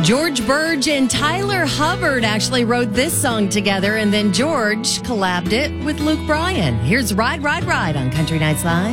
George Burge and Tyler Hubbard actually wrote this song together, and then George collabed it with Luke Bryan. Here's Ride, Ride, Ride on Country Nights Live.